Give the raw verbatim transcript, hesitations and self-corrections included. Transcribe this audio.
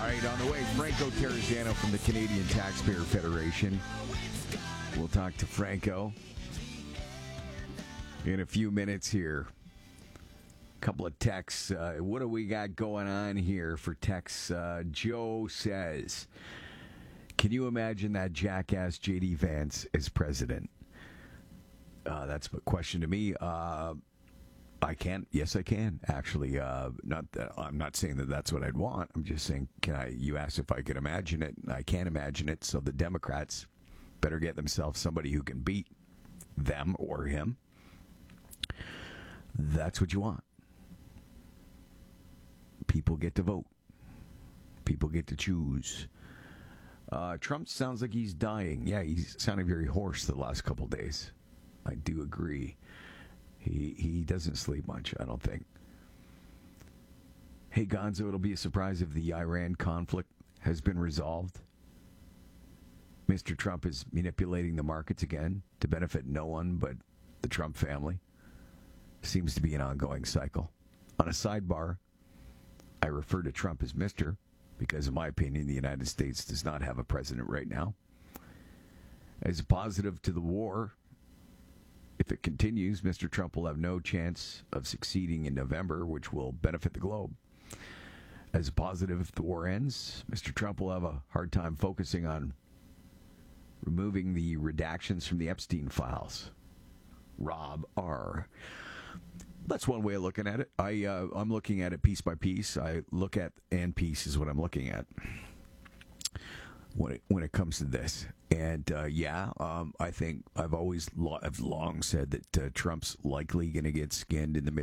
right, on the way, Franco Terrazzano from the Canadian Taxpayer Federation. We'll talk to Franco in a few minutes here. Couple of texts. Uh, what do we got going on here for texts? Uh, Joe says, can you imagine that jackass J D Vance as president? Uh, that's a question to me. Uh, I can. Yes, I can. Actually, uh, not that I'm not saying that that's what I'd want. I'm just saying, can I? You asked if I could imagine it. I can't imagine it. So the Democrats better get themselves somebody who can beat them or him. That's what you want. People get to vote. People get to choose. Uh, Trump sounds like he's dying. Yeah, he's sounding very hoarse the last couple days. I do agree. He he doesn't sleep much, I don't think. Hey, Gonzo, it'll be a surprise if the Iran conflict has been resolved. Mister Trump is manipulating the markets again to benefit no one but the Trump family. Seems to be an ongoing cycle. On a sidebar, I refer to Trump as Mister because, in my opinion, the United States does not have a president right now. As a positive to the war, if it continues, Mister Trump will have no chance of succeeding in November, which will benefit the globe. As a positive, if the war ends, Mister Trump will have a hard time focusing on removing the redactions from the Epstein files. Rob R. That's one way of looking at it. I, uh, I'm looking at it piece by piece. I look at, and piece is what I'm looking at when it, when it comes to this. And, uh, yeah, um, I think I've always, lo- I've long said that uh, Trump's likely going to get skinned in the mid